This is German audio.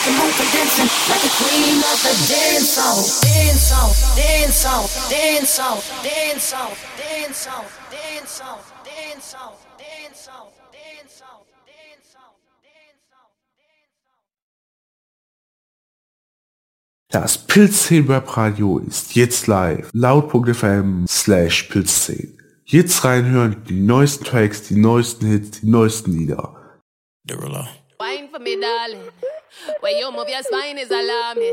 the move and dancing like a queen of the dance hall. Dance hall, dance hall, dance hall, dance hall, dance hall, dance hall, dance hall, dance hall, dance hall, dance hall. Das Pilz10 Webradio ist jetzt live. Laut.fm/Pilz10. Jetzt reinhören, die neuesten Tracks, die neuesten Hits, die neuesten Lieder. Wine for me, darling. When you move your spine is alarming.